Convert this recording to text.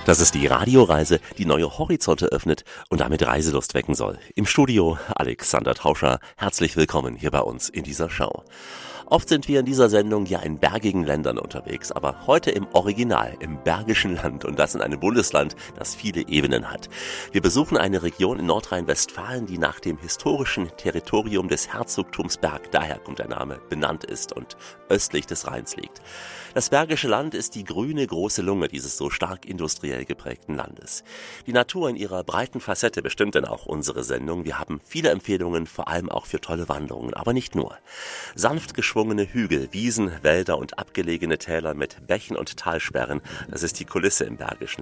Das ist die Radioreise, die neue Horizonte öffnet und damit Reiselust wecken soll. Im Studio Alexander Tauscher. Herzlich willkommen hier bei uns in dieser Show. Oft sind wir in dieser Sendung ja in bergigen Ländern unterwegs, aber heute im Original, im Bergischen Land und das in einem Bundesland, das viele Ebenen hat. Wir besuchen eine Region in Nordrhein-Westfalen, die nach dem historischen Territorium des Herzogtums Berg, daher kommt der Name, benannt ist und östlich des Rheins liegt. Das Bergische Land ist die grüne große Lunge dieses so stark industriell geprägten Landes. Die Natur in ihrer breiten Facette bestimmt dann auch unsere Sendung. Wir haben viele Empfehlungen, vor allem auch für tolle Wanderungen, aber nicht nur. Sanft geschwungene Hügel, Wiesen, Wälder und abgelegene Täler mit Bächen und Talsperren, das ist die Kulisse im Bergischen